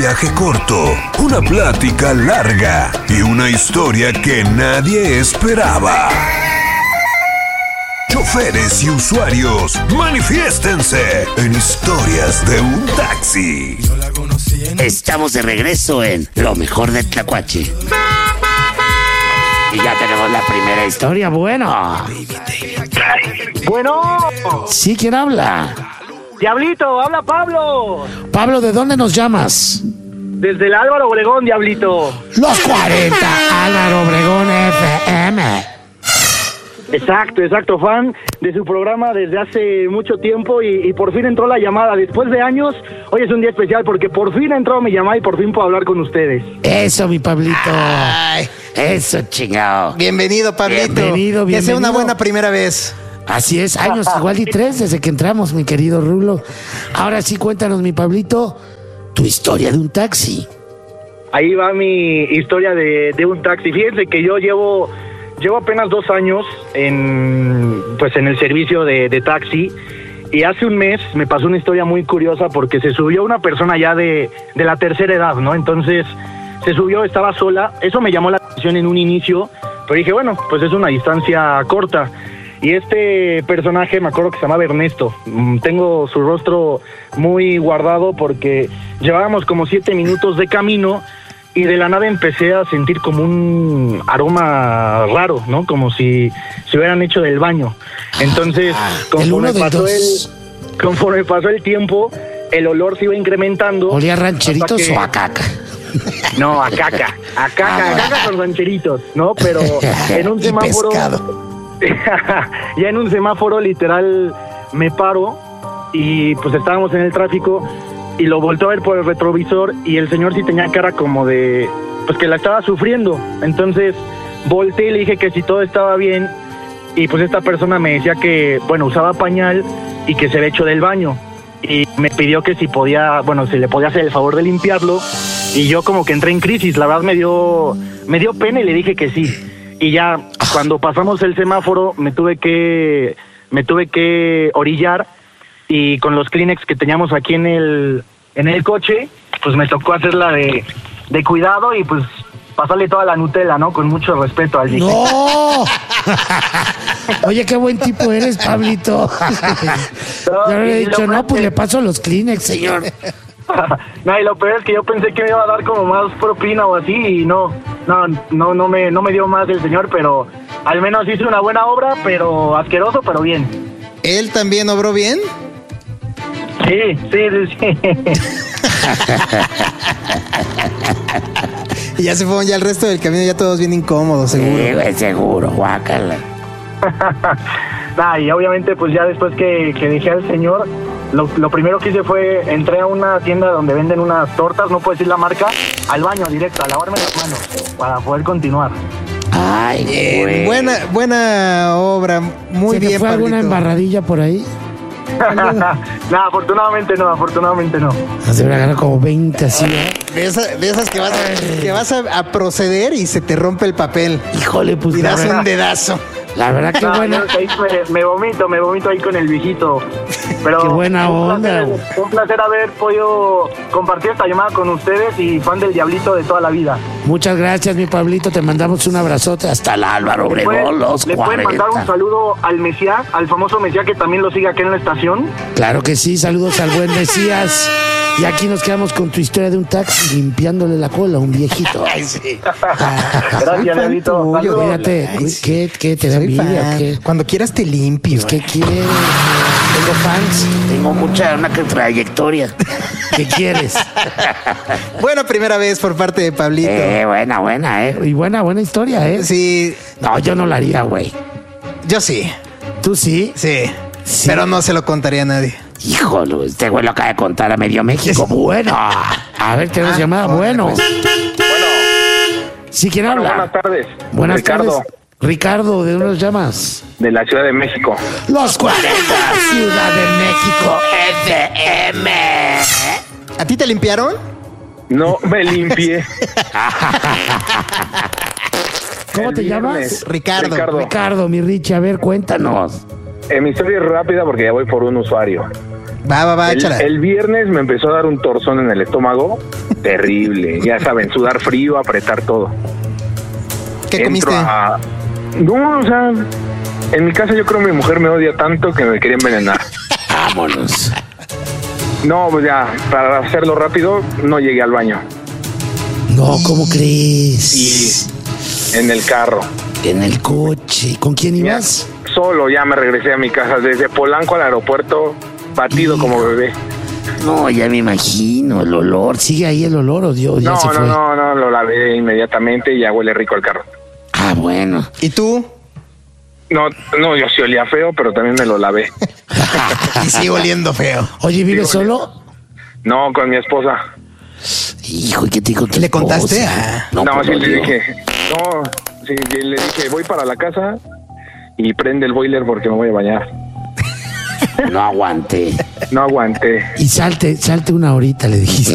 viaje corto, una plática larga y una historia que nadie esperaba. Choferes y usuarios, manifiéstense en Historias de un Taxi. Estamos de regreso en Lo Mejor de Tlacuache. Y ya tenemos la primera historia. Bueno. Sí, ¿quién habla? Diablito, habla Pablo. Pablo, ¿de dónde nos llamas? Desde el Álvaro Obregón, Diablito. Los 40, Álvaro Obregón FM. Exacto, fan de su programa desde hace mucho tiempo y por fin entró la llamada. Después de años, hoy es un día especial porque por fin entró mi llamada y por fin puedo hablar con ustedes. Eso, mi Pablito. Ay. Eso, chingado. Bienvenido, Pablito. Bienvenido. Que sea una buena primera vez. Así es, años igual y 3 desde que entramos, mi querido Rulo. Ahora sí, cuéntanos, mi Pablito, tu historia de un taxi. Ahí va mi historia de un taxi. Fíjense que yo llevo apenas 2 años en el servicio de taxi, y hace un mes me pasó una historia muy curiosa porque se subió una persona ya de la tercera edad, ¿no? Entonces se subió, estaba sola. Eso me llamó la atención en un inicio, pero dije, bueno, pues es una distancia corta. Y este personaje, me acuerdo que se llamaba Ernesto. Tengo su rostro muy guardado porque llevábamos como 7 minutos de camino y de la nada empecé a sentir como un aroma raro, ¿no? Como si se hubieran hecho del baño. Entonces, conforme pasó el tiempo, el olor se iba incrementando. ¿Olía a rancheritos o a caca? No, a caca. A caca con rancheritos, ¿no? Pero en un semáforo... Ya en un semáforo literal me paro y pues estábamos en el tráfico y lo volteo a ver por el retrovisor y el señor sí tenía cara como de... pues que la estaba sufriendo. Entonces volteé y le dije que si todo estaba bien y pues esta persona me decía que, bueno, usaba pañal y que se había hecho del baño y me pidió que si podía, bueno, si le podía hacer el favor de limpiarlo y yo como que entré en crisis. La verdad me dio pena y le dije que sí. Y ya cuando pasamos el semáforo me tuve que orillar y con los Kleenex que teníamos aquí en el coche, pues me tocó hacerla de cuidado y pues pasarle toda la Nutella, ¿no? Con mucho respeto al dije. ¡No! Oye, qué buen tipo eres, Pablito. Yo le he dicho, no, pues le paso los Kleenex, señor. No, y lo peor es que yo pensé que me iba a dar como más propina o así y no me dio más el señor, pero al menos hice una buena obra, pero asqueroso, pero bien. ¿Él también obró bien? Sí. Y ya se fueron ya el resto del camino, ya todos bien incómodos, seguro. Sí, güey, seguro, guácala. Y obviamente pues ya después que dejé al señor, lo primero que hice fue, entré a una tienda donde venden unas tortas, no puedo decir la marca, al baño directo, a lavarme las manos, para poder continuar. Ay, güey. Buena obra, muy bien, ¿Fue Pablito. alguna embarradilla por ahí? No, afortunadamente no. Se me agarró como 20 así, ¿eh? De esas que vas a proceder y se te rompe el papel. Híjole, pues Y la das verdad, un dedazo. la verdad que buena. Ahí me vomito ahí con el viejito. Pero Qué buena onda. Un placer haber podido compartir esta llamada con ustedes y fan del Diablito de toda la vida. Muchas gracias, mi Pablito. Te mandamos un abrazote hasta el Álvaro Obregón, los ¿Le 40. pueden mandar un saludo al Mesías, al famoso Mesías que también lo sigue aquí en la estación? Claro que sí, saludos al buen Mesías. Y aquí nos quedamos con tu historia de un taxi limpiándole la cola a un viejito. Ay, sí. Gracias, Diablito. Saludos. Cuídate, Ay, sí. ¿qué te da Soy envidia fan. o qué? Cuando quieras te limpio. Pues, ¿qué quieres? Tengo fans, tengo una trayectoria. ¿Qué quieres? Buena primera vez por parte de Pablito. Buena, Y buena historia, Sí, No, yo no la haría, güey. yo sí. ¿Tú sí? Sí. Sí. Pero no se lo contaría a nadie. Híjole, este güey lo acaba de contar a medio México. Bueno. A ver, tenemos llamada. Bueno. ¿Sí, quién habla? Buenas tardes. Buenas Ricardo, tardes. Ricardo, ¿de dónde nos llamas? de la Ciudad de México. Los 40, Ciudad de México, FM. ¿A ti te limpiaron? No me limpié. ¿Cómo El te viernes. llamas? Ricardo. Ricardo, mi Richie, a ver, cuéntanos. Mi historia es rápida porque ya voy por un usuario. Va, échala. El viernes me empezó a dar un torzón en el estómago. Terrible. Ya saben, sudar frío, apretar todo. ¿Qué comiste? No, o sea, en mi casa yo creo que mi mujer me odia tanto que me quería envenenar. Vámonos. No, pues ya, para hacerlo rápido, no llegué al baño. No, ¿cómo crees? Y en el carro. En el coche. ¿Con quién ibas? Solo ya me regresé a mi casa. Desde Polanco al aeropuerto, batido como bebé. No, ya me imagino, el olor. ¿Sigue ahí el olor o Dios? Ya se fue. No, lo lavé inmediatamente y ya huele rico el carro. Ah, bueno. ¿Y tú? No, yo sí olía feo, pero también me lo lavé. Y sigo oliendo feo. Oye, ¿vives solo? No, con mi esposa. Hijo, ¿y qué te dijo tu ¿Le contaste? esposa? No, pues sí lo le dio. dije. No, sí, le dije, voy para la casa y prende el boiler porque me voy a bañar. No aguanté. No aguanté. Y salte una horita, le dijiste.